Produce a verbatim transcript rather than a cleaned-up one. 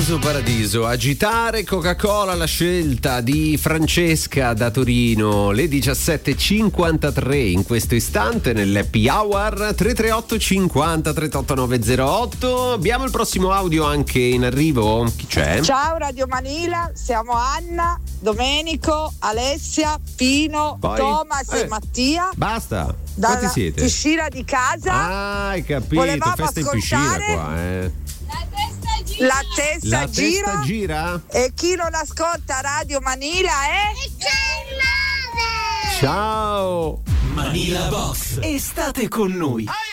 Tommaso Paradiso, agitare Coca-Cola, la scelta di Francesca da Torino, le diciassette e cinquantatré in questo istante nell'Happy Hour. Tre tre otto cinquanta trentotto nove zero otto. Abbiamo il prossimo audio anche in arrivo. Chi c'è? Ciao Radio Manila, siamo Anna, Domenico, Alessia, Pino, Poi? Thomas Eh, e Mattia. Basta. Quanti Dalla siete? piscina di casa. Ah, hai capito. Volevamo Festa in piscina ascoltare qua, eh. La testa La gira. testa gira? E chi non ascolta Radio Manila è Ciao. Manila Box, estate con noi.